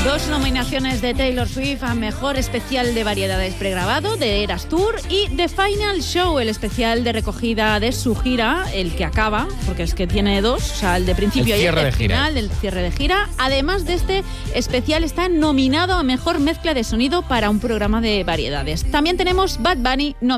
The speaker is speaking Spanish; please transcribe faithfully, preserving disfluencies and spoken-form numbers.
Dos nominaciones de Taylor Swift a Mejor Especial de Variedades Pregrabado de Eras Tour y The Final Show, el especial de recogida de su gira, el que acaba, porque es que tiene dos, o sea, el de principio el y el de final, el cierre de gira. Además de este especial, está nominado a Mejor Mezcla de Sonido para un programa de variedades. También tenemos Bad Bunny nominado.